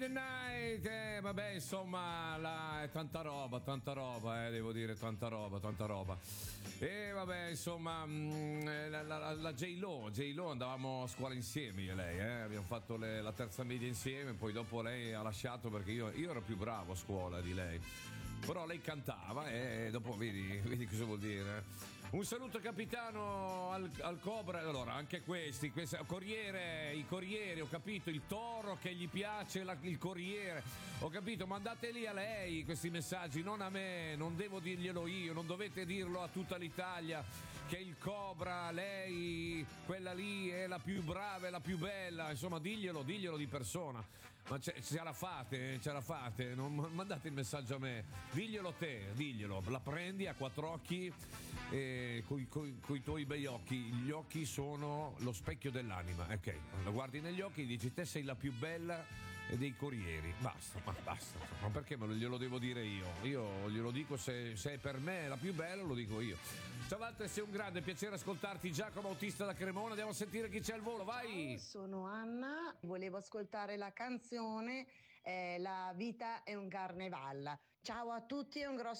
The Night, vabbè, insomma, è tanta roba, devo dire, tanta roba. E vabbè, insomma, la J-Lo, andavamo a scuola insieme io e lei, abbiamo fatto la terza media insieme, poi dopo lei ha lasciato perché io ero più bravo a scuola di lei. Però lei cantava e dopo vedi cosa vuol dire. Un saluto capitano al Cobra. Allora, anche questi i Corriere, ho capito, il Toro che gli piace il Corriere. Ho capito, mandate lì a lei questi messaggi, non a me, non devo dirglielo io, non dovete dirlo a tutta l'Italia che il Cobra, lei, quella lì è la più brava, è la più bella, insomma, diglielo di persona. Ma ce la fate, non mandate il messaggio a me, diglielo, la prendi a quattro occhi e coi tuoi bei occhi, gli occhi sono lo specchio dell'anima, ok, lo guardi negli occhi e dici te sei la più bella dei Corrieri, basta, ma perché glielo devo dire io glielo dico, se è per me la più bella lo dico io. Ciao Walter, sei un grande, piacere ascoltarti. Giacomo Autista da Cremona, andiamo a sentire chi c'è al volo, vai. Ciao, sono Anna, volevo ascoltare la canzone La vita è un carneval. Ciao a tutti e un grosso